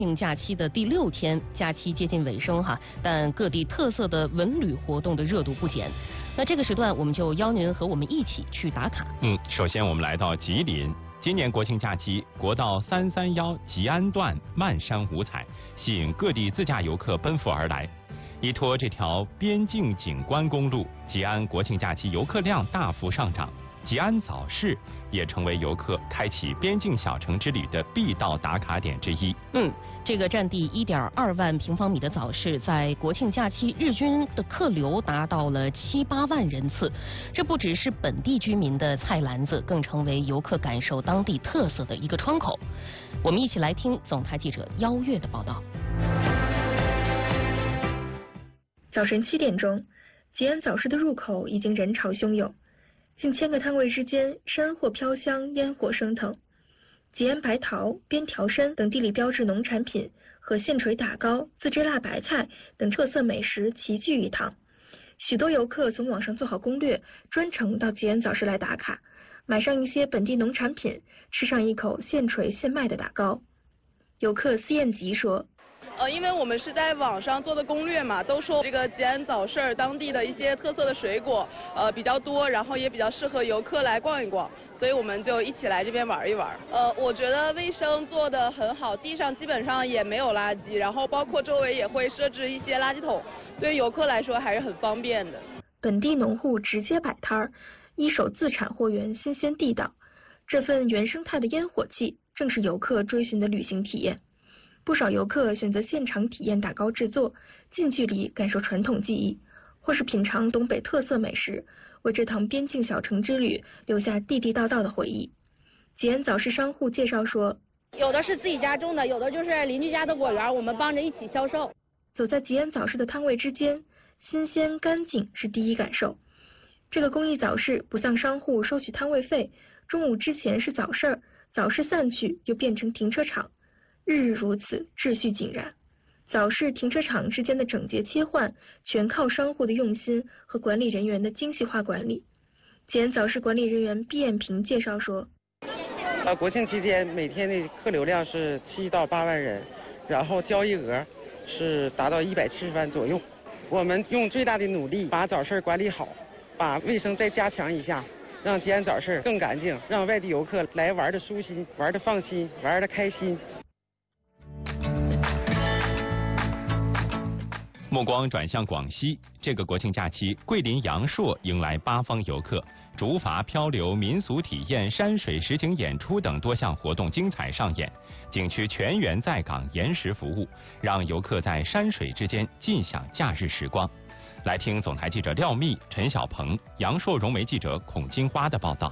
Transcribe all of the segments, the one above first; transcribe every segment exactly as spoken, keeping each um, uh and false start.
庆假期的第六天，假期接近尾声哈，但各地特色的文旅活动的热度不减。那这个时段，我们就邀您和我们一起去打卡。 嗯，首先我们来到吉林，今年国庆假期，国道三三幺吉安段漫山五彩，吸引各地自驾游客奔赴而来。依托这条边境景观公路，吉安国庆假期游客量大幅上涨。吉安早市也成为游客开启边境小城之旅的必到打卡点之一。 嗯，这个占地一点二万平方米的早市，在国庆假期日均的客流达到了七八万人次。这不只是本地居民的菜篮子，更成为游客感受当地特色的一个窗口。我们一起来听总台记者邀月的报道。 早晨七点钟，吉安早市的入口已经人潮汹涌。近千个摊位之间，山货飘香，烟火升腾。吉安白桃、边条参等地理标志农产品和现锤打糕、自制辣白菜等特色美食齐聚一堂。许多游客从网上做好攻略，专程到吉安早市来打卡，买上一些本地农产品，吃上一口现锤现卖的打糕。游客司燕吉说。 呃，因为我们是在网上做的攻略嘛，都说这个吉安早市当地的一些特色的水果，呃比较多，然后也比较适合游客来逛一逛，所以我们就一起来这边玩一玩。呃，我觉得卫生做得很好，地上基本上也没有垃圾，然后包括周围也会设置一些垃圾桶，对于游客来说还是很方便的。 本地农户直接摆摊儿，一手自产货源新鲜地道，这份原生态的烟火气，正是游客追寻的旅行体验。不少游客选择现场体验打糕制作，近距离感受传统技艺，或是品尝东北特色美食，为这趟边境小城之旅留下地地道道的回忆。吉安早市商户介绍说， 有的是自己家种的，有的就是邻居家的果园，我们帮着一起销售。 走在吉安早市的摊位之间，新鲜干净是第一感受。这个公益早市不向商户收取摊位费，中午之前是早市，早市散去又变成停车场。日日如此，秩序井然。早市停车场之间的整洁切换，全靠商户的用心和管理人员的精细化管理。吉安早市管理人员毕艳平介绍说， 呃，国庆期间每天的客流量是七到八万人，然后交易额是达到一百七十万左右。我们用最大的努力把早市管理好，把卫生再加强一下，让吉安早市更干净，让外地游客来玩的舒心，玩的放心，玩的开心。 目光转向广西，这个国庆假期，桂林阳朔迎来八方游客，竹筏漂流、民俗体验、山水实景演出等多项活动精彩上演，景区全员在岗延时服务，让游客在山水之间尽享假日时光。来听总台记者廖密、陈小鹏、阳朔融媒记者孔金花的报道。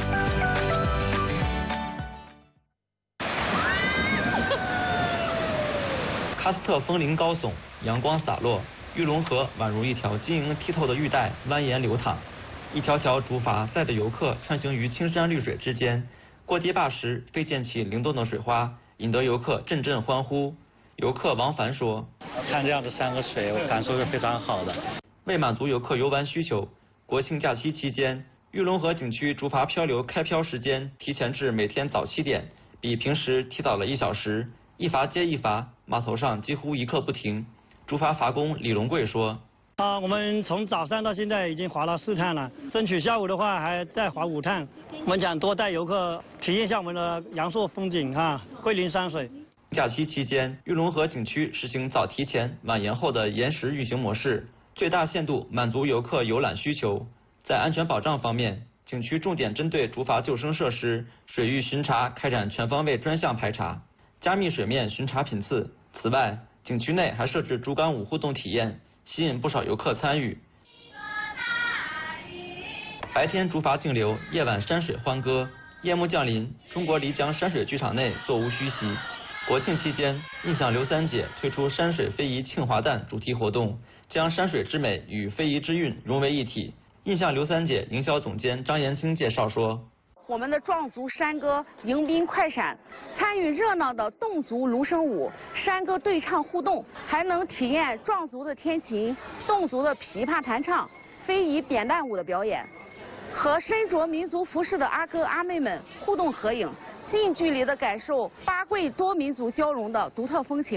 喀斯特峰林高耸，阳光洒落，玉龙河宛如一条晶莹剔透的玉带蜿蜒流淌，一条条竹筏载着游客穿行于青山绿水之间，过堤坝时飞溅起灵动的水花，引得游客阵阵欢呼。游客王凡说：“ 看这样的山和水，我感受是非常好的。” 为满足游客游玩需求，国庆假期期间，玉龙河景区竹筏漂流开漂时间提前至每天早七点，比平时提早了一小时。一筏接一筏，码头上几乎一刻不停。竹筏筏工李荣贵说：“ 啊，我们从早上到现在已经划了四趟了，争取下午的话还再划五趟。我们想多带游客体验一下我们的阳朔风景啊，桂林山水。” 假期期间，玉龙河景区实行早提前、晚延后的延时运行模式，最大限度满足游客游览需求。在安全保障方面，景区重点针对竹筏救生设施、水域巡查开展全方位专项排查。加密水面巡查频次。此外，景区内还设置竹竿舞互动体验，吸引不少游客参与。白天竹筏竞流，夜晚山水欢歌。夜幕降临，中国漓江山水剧场内座无虚席。国庆期间，印象刘三姐推出山水非遗庆华诞主题活动，将山水之美与非遗之韵融为一体。印象刘三姐营销总监张延清介绍说：“ 我们的壮族山歌迎宾快闪，参与热闹的侗族芦笙舞、山歌对唱互动，还能体验壮族的天琴、侗族的琵琶弹唱、非遗扁担舞的表演，和身着民族服饰的阿哥阿妹们互动合影， 近距离的感受八桂多民族交融的独特风情。